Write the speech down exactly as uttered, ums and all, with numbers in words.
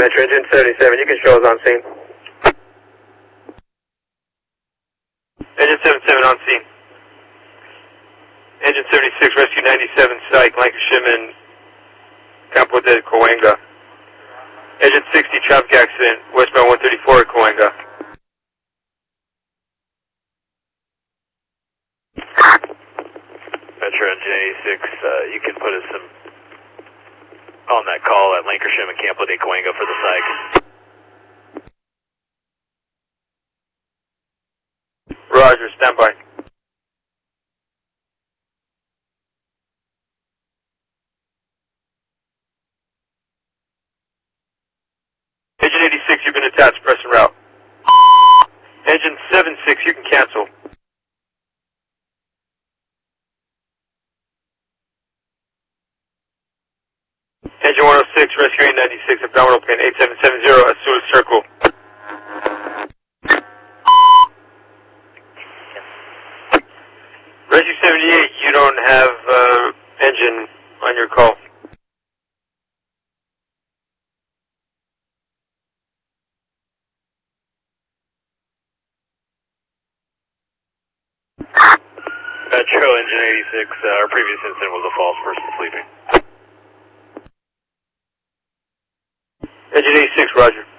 Metro, engine seventy-seven, you can show us on scene. Engine seventy-seven on scene. Engine seventy-six, rescue ninety-seven, psych, Lancashire and Campo de Coenga. Engine sixty, traffic accident, westbound one thirty-four at Coenga. Metro Engine eighty-six, uh, you can put us some on that call at Lancashire and Campo de Coenga for the psych. Roger, stand by. Engine eighty-six, you've been attached, press and route. Engine seventy-six, you can cancel. Engine one oh six, rescue eight ninety-six, abdominal pin eight seven seven zero, Azul Circle. Rescue seventy-eight, you don't have uh, engine on your call. Metro Engine eighty-six, uh, our previous incident was a false person sleeping. Engine eighty-six, roger.